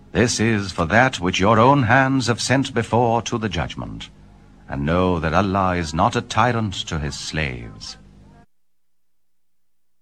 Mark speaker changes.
Speaker 1: This is for that which your own hands have sent before to the judgment. And know that Allah is not a tyrant to his slaves.